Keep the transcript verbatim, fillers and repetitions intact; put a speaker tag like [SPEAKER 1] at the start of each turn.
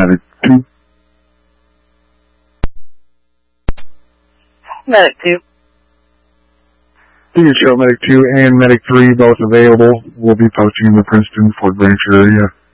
[SPEAKER 1] Medic two.
[SPEAKER 2] Medic two.
[SPEAKER 1] Please show Medic two and Medic three both available. We'll be posting in the Princeton Fort Branch area.